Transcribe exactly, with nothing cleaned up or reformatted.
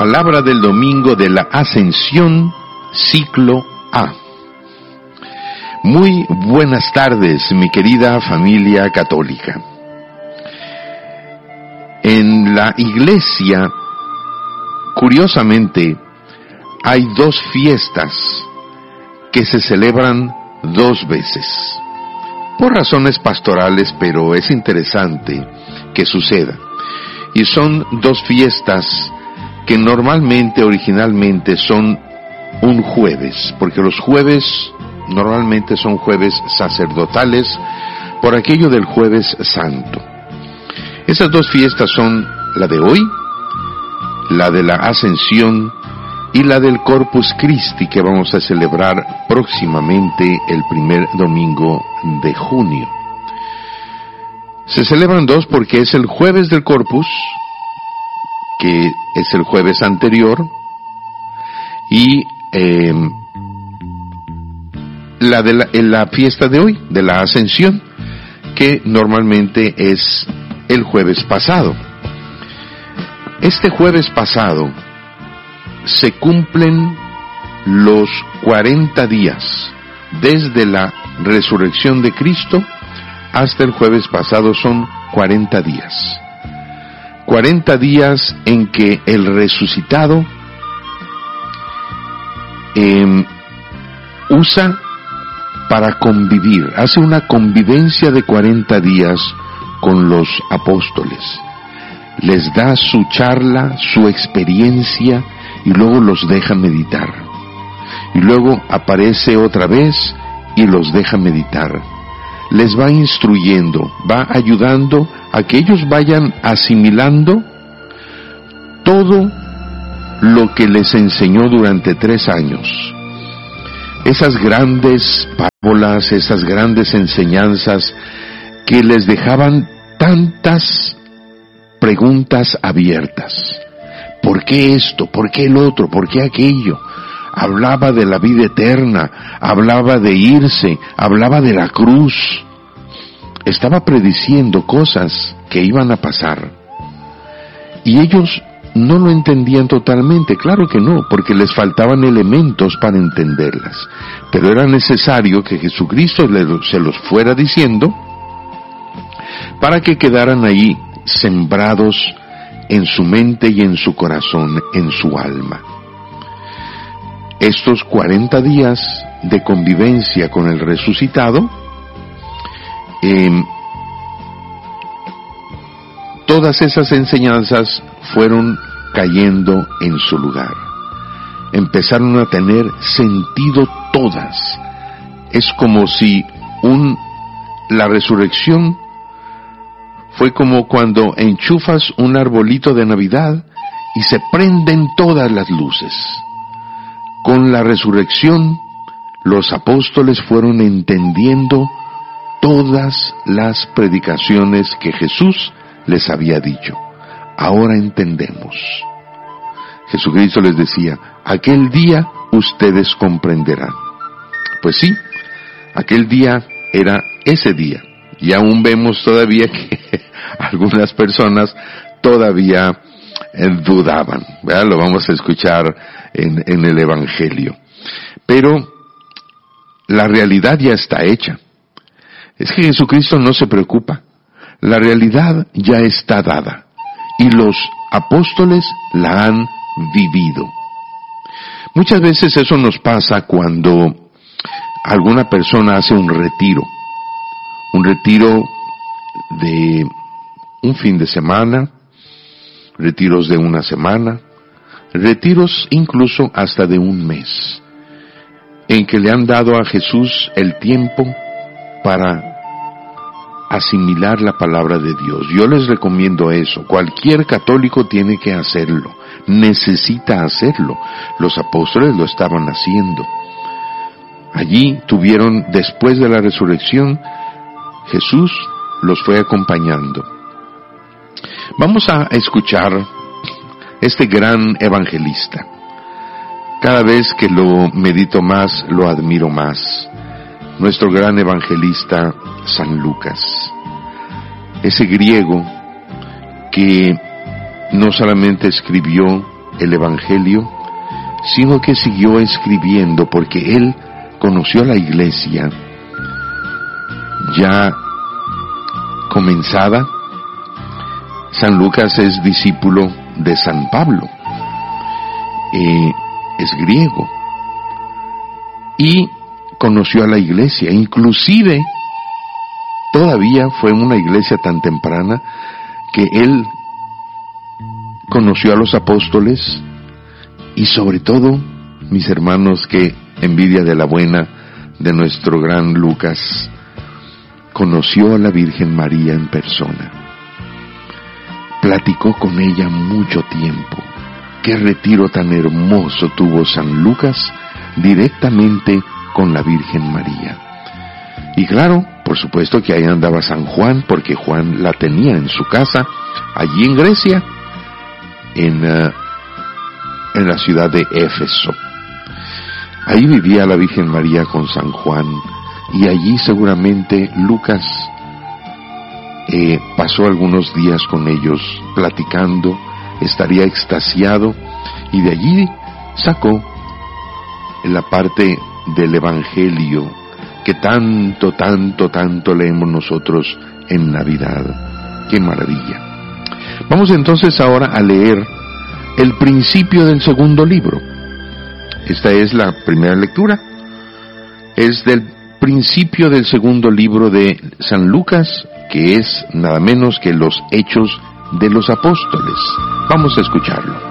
Palabra del domingo de la Ascensión, ciclo A. Muy buenas tardes, mi querida familia católica. En la iglesia, curiosamente, hay dos fiestas que se celebran dos veces, por razones pastorales, pero es interesante que suceda. Y son dos fiestas que normalmente, originalmente, son un jueves, porque los jueves normalmente son jueves sacerdotales, por aquello del Jueves Santo. Esas dos fiestas son la de hoy, la de la Ascensión y la del Corpus Christi, que vamos a celebrar próximamente el primer domingo de junio. Se celebran dos porque es el jueves del Corpus, que es el jueves anterior, y eh, la de la, la fiesta de hoy, de la Ascensión, que normalmente es el jueves pasado. Este jueves pasado se cumplen los cuarenta días desde la resurrección de Cristo hasta el jueves pasado. Son cuarenta días. cuarenta días en que el resucitado eh, usa para convivir, hace una convivencia de cuarenta días con los apóstoles. Les da su charla, su experiencia, y luego los deja meditar. Y luego aparece otra vez y los deja meditar. Les va instruyendo, va ayudando a que ellos vayan asimilando todo lo que les enseñó durante tres años. Esas grandes parábolas, esas grandes enseñanzas que les dejaban tantas preguntas abiertas. ¿Por qué esto? ¿Por qué el otro? ¿Por qué aquello? Hablaba de la vida eterna, hablaba de irse, hablaba de la cruz. Estaba prediciendo cosas que iban a pasar. Y ellos no lo entendían totalmente, claro que no, porque les faltaban elementos para entenderlas. Pero era necesario que Jesucristo se los fuera diciendo para que quedaran ahí sembrados en su mente y en su corazón, en su alma. Estos cuarenta días de convivencia con el resucitado, eh, todas esas enseñanzas fueron cayendo en su lugar. Empezaron a tener sentido todas. Es como si un, la resurrección fue como cuando enchufas un arbolito de Navidad y se prenden todas las luces. Con la resurrección, los apóstoles fueron entendiendo todas las predicaciones que Jesús les había dicho. Ahora entendemos. Jesucristo les decía, aquel día ustedes comprenderán. Pues sí, aquel día era ese día. Y aún vemos todavía que algunas personas todavía eh, dudaban, ¿verdad? Lo vamos a escuchar en, en el Evangelio. Pero la realidad ya está hecha. Es que Jesucristo no se preocupa. La realidad ya está dada. Y los apóstoles la han vivido. Muchas veces eso nos pasa cuando alguna persona hace un retiro. Un retiro de un fin de semana, retiros de una semana, retiros incluso hasta de un mes, en que le han dado a Jesús el tiempo para asimilar la palabra de Dios. Yo les recomiendo eso. Cualquier católico tiene que hacerlo, necesita hacerlo. Los apóstoles lo estaban haciendo. Allí tuvieron, después de la resurrección, Jesús los fue acompañando. Vamos a escuchar este gran evangelista. Cada vez que lo medito más, lo admiro más. Nuestro gran evangelista, San Lucas. Ese griego que no solamente escribió el Evangelio, sino que siguió escribiendo porque él conoció a la iglesia ya comenzada. San Lucas es discípulo de San Pablo, eh, es griego, y conoció a la iglesia, inclusive todavía fue una iglesia tan temprana que él conoció a los apóstoles y sobre todo, mis hermanos, que envidia de la buena de nuestro gran Lucas, conoció a la Virgen María en persona. Platicó con ella mucho tiempo. Qué retiro tan hermoso tuvo San Lucas directamente con la Virgen María. Y claro, por supuesto que ahí andaba San Juan, porque Juan la tenía en su casa, allí en Grecia, en, uh, en la ciudad de Éfeso. Ahí vivía la Virgen María con San Juan, y allí seguramente Lucas eh, pasó algunos días con ellos platicando, estaría extasiado, y de allí sacó la parte del Evangelio que tanto, tanto, tanto leemos nosotros en Navidad. ¡Qué maravilla! Vamos entonces ahora a leer el principio del segundo libro. Esta es la primera lectura. Es del principio del segundo libro de San Lucas, que es nada menos que los Hechos de los Apóstoles. Vamos a escucharlo.